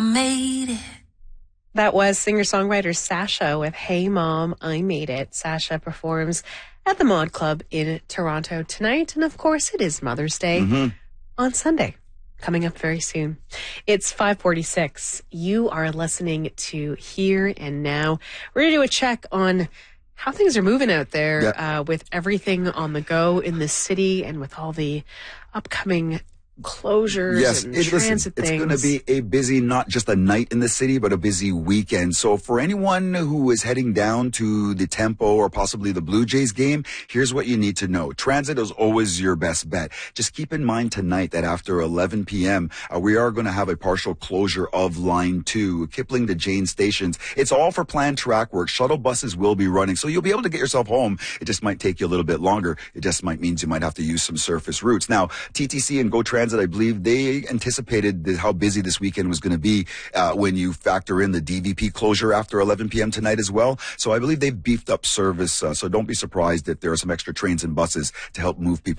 made it. That was singer-songwriter Sasha with Hey Mom, I Made It. Sasha performs at the Mod Club in Toronto tonight. And of course, it is Mother's Day on Sunday, coming up very soon. It's 5:46. You are listening to Here and Now. We're going to do a check on how things are moving out there with everything on the go in the city and with all the upcoming closures and transit things. It's going to be a busy, not just a night in the city, but a busy weekend. So for anyone who is heading down to the Tempo or possibly the Blue Jays game, here's what you need to know. Transit is always your best bet. Just keep in mind tonight that after 11 p.m., we are going to have a partial closure of Line 2, Kipling to Jane stations. It's all for planned track work. Shuttle buses will be running, so you'll be able to get yourself home. It just might take you a little bit longer. It just might mean you might have to use some surface routes. Now, TTC and Go Transit, I believe they anticipated how busy this weekend was going to be when you factor in the DVP closure after 11 p.m. tonight as well. So I believe they've beefed up service. So don't be surprised if there are some extra trains and buses to help move people